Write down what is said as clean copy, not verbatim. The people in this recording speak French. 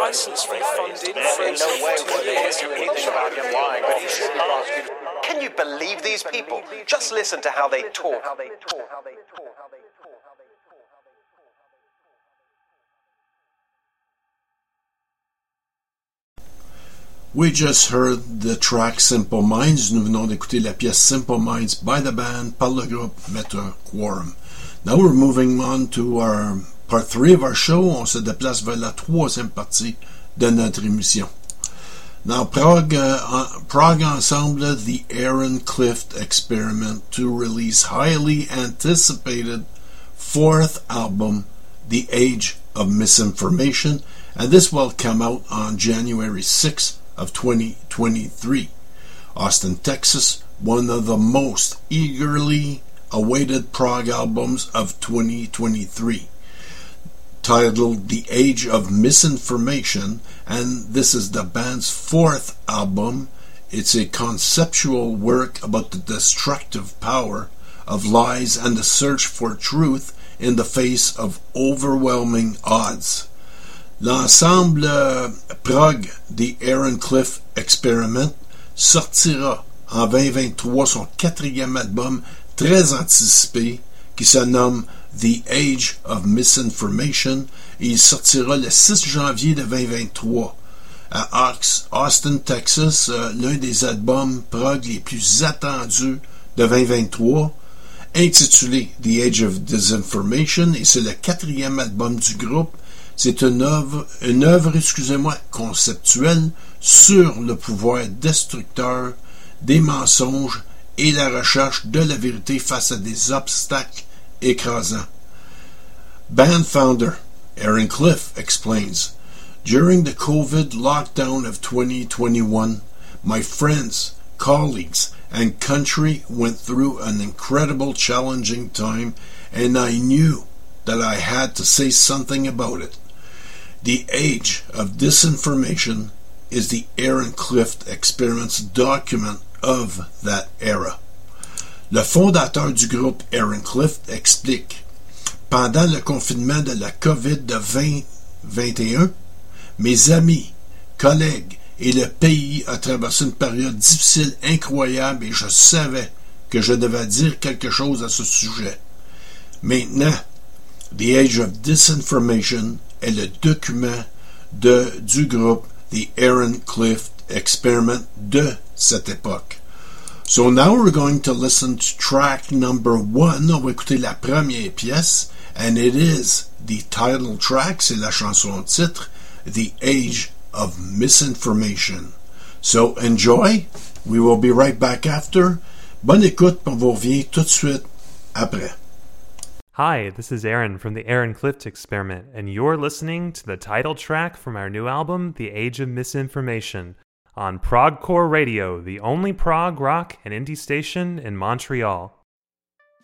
licensed, funded, frozen for 2 years. Do anything about him lying, but he should be prosecuted. Can you believe these people? Just listen to how they talk. We just heard the track Simple Minds. Nous venons d'écouter la pièce Simple Minds by the band par le groupe Meta Quorum. Now we're moving on to our part 3 of our show. On se déplace vers la troisième partie de notre émission. Now Prague Ensemble, the Aaron Clift Experiment to release highly anticipated fourth album, The Age of Misinformation, and this will come out on January 6th of 2023. Austin, Texas, one of the most eagerly awaited prog albums of 2023, titled The Age of Misinformation, and this is the band's fourth album. It's a conceptual work about the destructive power of lies and the search for truth in the face of overwhelming odds. L'ensemble Prague, The Aaron Clift Experiment, sortira en 2023 son quatrième album très anticipé qui se nomme The Age of Misinformation et il sortira le 6 janvier de 2023 à Austin, Texas, l'un des albums prog les plus attendus de 2023, intitulé The Age of Disinformation, et c'est le quatrième album du groupe. C'est une œuvre, conceptuelle sur le pouvoir destructeur des mensonges et la recherche de la vérité face à des obstacles écrasants. Band founder Aaron Clift explains, "During the COVID lockdown of 2021, my friends, colleagues, and country went through an incredible challenging time, and I knew that I had to say something about it. The Age of Disinformation is the Aaron Clift Experiment's document of that era." Le fondateur du groupe Aaron Clift explique, "Pendant le confinement de la COVID de 2021, mes amis, collègues et le pays a traversé une période difficile, incroyable, et je savais que je devais dire quelque chose à ce sujet. Maintenant, The Age of Disinformation est le document du groupe The Aaron Clift Experiment de cette époque." So now we're going to listen to track number 1. On va écouter la première pièce, and it is the title track, c'est la chanson titre, The Age of Misinformation. So enjoy. We will be right back after. Bonne écoute, on vous revient tout de suite après. Hi, this is Aaron from the Aaron Clift Experiment, and you're listening to the title track from our new album, The Age of Misinformation, on Progcore Radio, the only prog rock and indie station in Montreal.